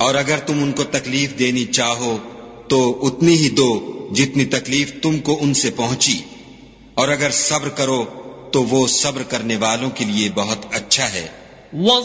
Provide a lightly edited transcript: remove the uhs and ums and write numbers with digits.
और अगर तुम उनको तकलीफ देनी चाहो तो उतनी ही दो जितनी तकलीफ तुमको उनसे पहुंची, और अगर सब्र करो तो वो सब्र करने वालों के लिए बहुत अच्छा है।